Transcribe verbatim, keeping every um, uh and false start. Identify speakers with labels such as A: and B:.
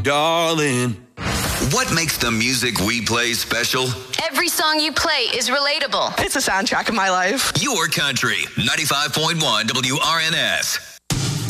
A: darling.
B: What makes the music we play special?
C: Every song you play is relatable.
D: It's a soundtrack of my life.
B: Your country, ninety-five point one W R N S.